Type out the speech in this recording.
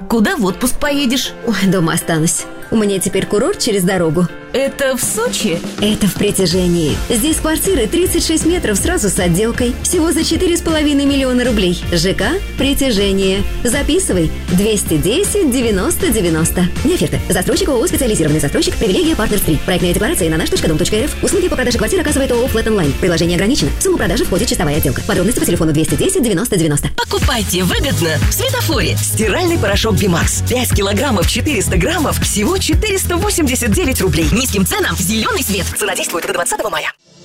Куда в отпуск поедешь? Ой, дома останусь. У меня теперь курорт через дорогу. Это в Сочи? Это в Притяжении. Здесь квартиры 36 метров сразу с отделкой. Всего за 4,5 миллиона рублей. ЖК «Притяжение». Записывай. 210 90 90. Не оферта. Застройщик ООО «Специализированный застройщик». Привилегия Partners 3. Проектная декларация на наш.дом.рф. Услуги по продаже квартир оказывает ООО «Флэт Онлайн». Приложение ограничено. В сумму продажи входит чистовая отделка. Подробности по телефону 210 90 90. Покупайте выгодно в Светофоре. Стиральный порошок Бимакс. 5 килограммов 400 граммов. Всего 489 рублей. Низким ценам зеленый свет. Цена действует до 20 мая.